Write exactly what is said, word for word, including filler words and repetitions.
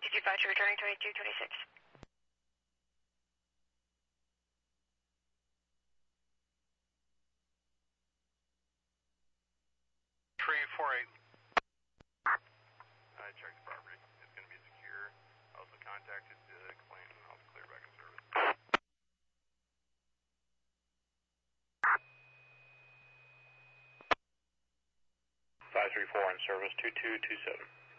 Dispatcher returning twenty-two twenty-six. three four eight. I checked the property. It's going to be secure. I also contacted the complainant and I'll clear back in service. five three four in service, two two two seven.